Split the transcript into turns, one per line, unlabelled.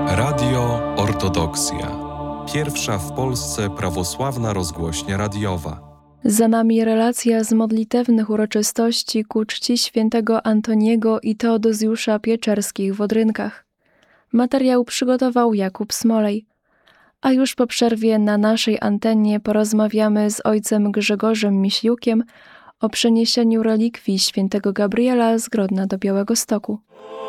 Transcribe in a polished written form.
Radio Ortodoksja. Pierwsza w Polsce prawosławna rozgłośnia radiowa.
Za nami relacja z modlitewnych uroczystości ku czci świętego Antoniego i Teodozjusza Pieczerskich w Odrynkach. Materiał przygotował Jakub Smolej. A już po przerwie na naszej antenie porozmawiamy z ojcem Grzegorzem Miśliukiem o przeniesieniu relikwii świętego Gabriela z Grodna do Białegostoku.